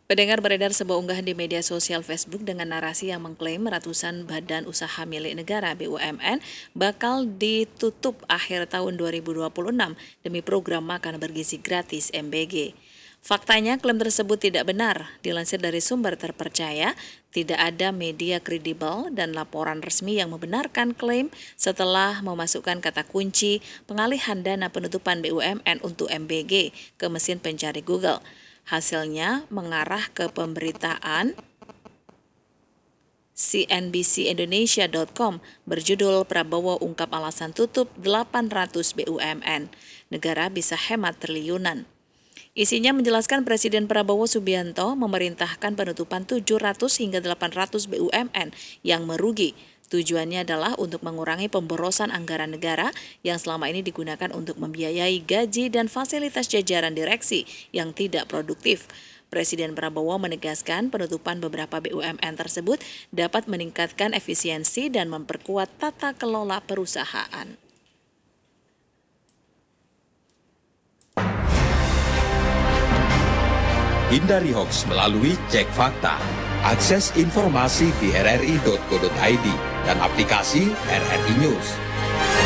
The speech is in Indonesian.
Pendengar, beredar sebuah unggahan di media sosial Facebook dengan narasi yang mengklaim ratusan badan usaha milik negara BUMN bakal ditutup akhir tahun 2026 demi program makan bergizi gratis MBG. Faktanya, klaim tersebut tidak benar. Dilansir dari sumber terpercaya, tidak ada media kredibel dan laporan resmi yang membenarkan klaim setelah memasukkan kata kunci pengalihan dana penutupan BUMN untuk MBG ke mesin pencari Google. Hasilnya mengarah ke pemberitaan cnbcindonesia.com berjudul Prabowo ungkap alasan tutup 800 BUMN. Negara bisa hemat triliunan. Isinya menjelaskan Presiden Prabowo Subianto memerintahkan penutupan 700 hingga 800 BUMN yang merugi. Tujuannya adalah untuk mengurangi pemborosan anggaran negara yang selama ini digunakan untuk membiayai gaji dan fasilitas jajaran direksi yang tidak produktif. Presiden Prabowo menegaskan penutupan beberapa BUMN tersebut dapat meningkatkan efisiensi dan memperkuat tata kelola perusahaan. Hindari hoaks melalui Cek Fakta. Akses informasi di rri.co.id dan aplikasi RRI News.